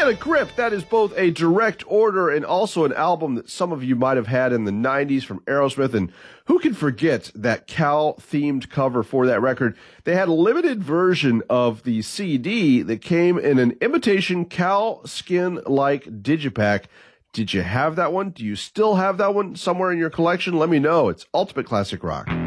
Get a Grip. That is both a direct order and also an album that some of you might have had in the 90s from Aerosmith. And who can forget that Cal-themed cover for that record? They had a limited version of the CD that came in an imitation Cal skin-like digipack. Did you have that one? Do you still have that one somewhere in your collection? Let me know. It's Ultimate Classic Rock.